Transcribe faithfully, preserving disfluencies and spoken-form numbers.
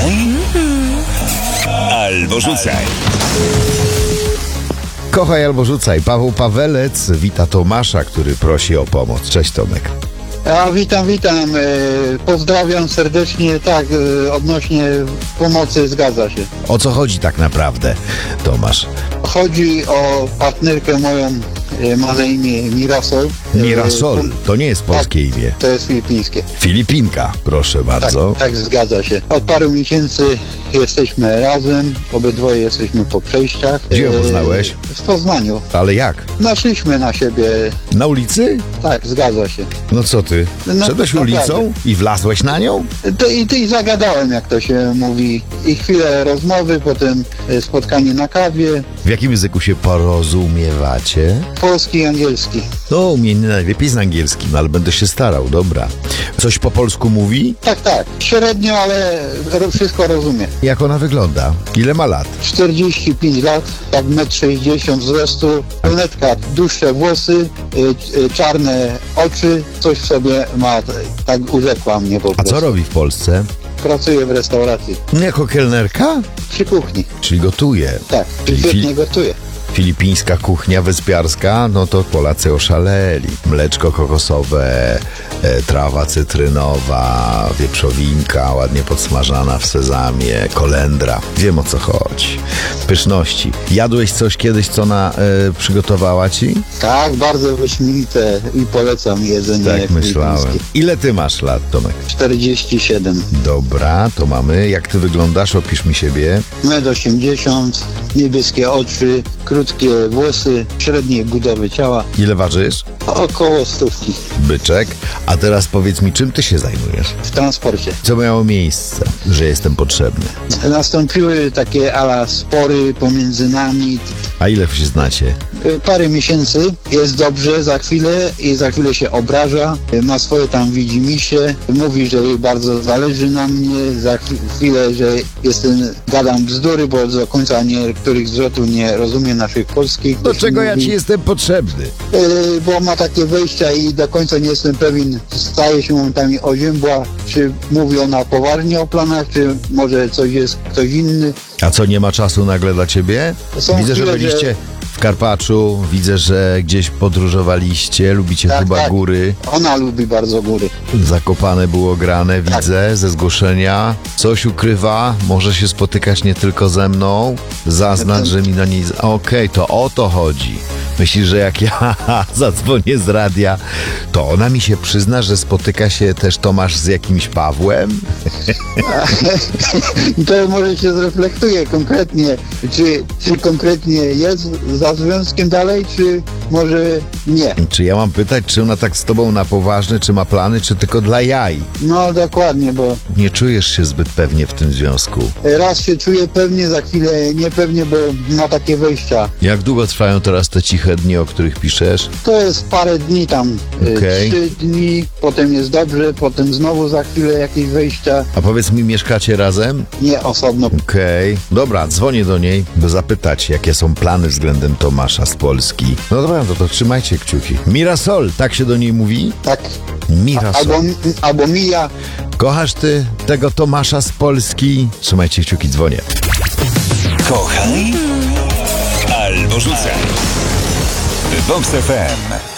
Kochaj albo rzucaj. Kochaj albo rzucaj. Paweł Pawelec wita Tomasza, który prosi o pomoc. Cześć, Tomek. Ja witam, witam. E, Pozdrawiam serdecznie. Tak, e, odnośnie pomocy zgadza się. O co chodzi tak naprawdę, Tomasz? Chodzi o partnerkę moją, e, ma na imię Mirasol. E, Mirasol, to nie jest polskie imię. To jest filipińskie. Filipinka, proszę bardzo. Tak, tak, zgadza się. Od paru miesięcy jesteśmy razem, obydwoje jesteśmy po przejściach. Gdzie ją E, poznałeś? W Poznaniu. Ale jak? Naszliśmy na siebie. Na ulicy? Tak, zgadza się. No co ty? No, Szedłeś naprawdę. ulicą i wlazłeś na nią? To i ty zagadałem, jak to się mówi. I chwilę rozmowy, potem e, spotkanie na kawie. W jakim języku się porozumiewacie? Polski i angielski. No, u mnie najlepiej z angielskim, ale będę się starał, dobra. Coś po polsku mówi? Tak, tak. Średnio, ale ro- wszystko rozumie. Jak ona wygląda? Ile ma lat? czterdzieści pięć lat, tak metr sześćdziesiąt wzrostu, brunetka, dłuższe włosy, y, y, czarne oczy, coś w sobie ma, tak urzekła mnie po A prostu. co robi w Polsce? Pracuje w restauracji, Jako kelnerka? przy kuchni. Czyli gotuje. Tak, Czyli świetnie fili- gotuje. Filipińska kuchnia wyspiarska, no to Polacy oszaleli. Mleczko kokosowe, e, trawa cytrynowa, wieprzowinka ładnie podsmażana w sezamie, kolendra. Wiem, o co chodzi. Pyszności. Jadłeś coś kiedyś, co ona e, przygotowała ci? Tak, bardzo wyśmienite i polecam jedzenie Tak myślałem. filipińskie. Ile ty masz lat, Tomek? czterdzieści siedem. Dobra, to mamy. Jak ty wyglądasz? Opisz mi siebie. metr osiemdziesiąt, niebieskie oczy, krótkie włosy, średniej budowy ciała, Ile ważysz? około stówki Byczek. A teraz powiedz mi, czym ty się zajmujesz? w transporcie. Co miało miejsce, że jestem potrzebny? Nastąpiły takie ala spory pomiędzy nami. A ile się znacie? Y, Parę miesięcy, jest dobrze za chwilę i za chwilę się obraża, y, ma swoje tam widzimisię, mówi, że jej bardzo zależy na mnie, za chwi- chwilę, że jestem, gadam bzdury, bo do końca niektórych zwrotów nie rozumiem naszych polskich. Do czego ja Mówi, ci jestem potrzebny? y, Bo ma takie wejścia i do końca nie jestem pewien, staje się momentami oziębła, czy mówi ona poważnie o planach, czy może coś jest ktoś inny. A co, nie ma czasu nagle dla ciebie? Są Widzę, że chwile, byliście że- w Karpaczu, widzę, że gdzieś podróżowaliście, lubicie Tak, chyba tak. góry. Ona lubi bardzo góry. Zakopane było grane, Tak. widzę, ze zgłoszenia. Coś ukrywa, może się spotykać nie tylko ze mną. Zaznacz, że mi na niej... z- Okej, to o to chodzi. Myślisz, że jak ja zadzwonię z radia, to ona mi się przyzna, że spotyka się też Tomasz z jakimś Pawłem? I to może się zreflektuje konkretnie, czy, czy konkretnie jest za związkiem dalej, czy może nie. Czy ja mam pytać, czy ona tak z tobą na poważnie, czy ma plany, czy tylko dla jaj? No dokładnie, bo Nie czujesz się zbyt pewnie w tym związku. raz się czuję pewnie, za chwilę niepewnie, bo ma takie wejścia. Jak długo trwają teraz te ciche dni, o których piszesz? To jest parę dni tam, y, Okej. trzy dni, potem jest dobrze, potem znowu za chwilę jakieś wejścia, A powiedz mi, mieszkacie razem? nie osobno. Okej. Dobra, dzwonię do niej, by zapytać, jakie są plany względem Tomasza z Polski. No dobra, no to trzymajcie kciuki. Mirasol, tak się do niej mówi? Tak, Mirasol. albo, albo mija. Kochasz ty tego Tomasza z Polski? Trzymajcie kciuki, dzwonię. Kochaj albo rzucaj. Vox F M.